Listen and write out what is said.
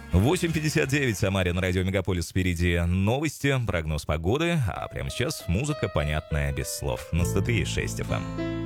8:59 в Самаре на радио Мегаполис. Впереди новости, прогноз погоды, а прямо сейчас музыка, понятная без слов. На статуе 6 FM.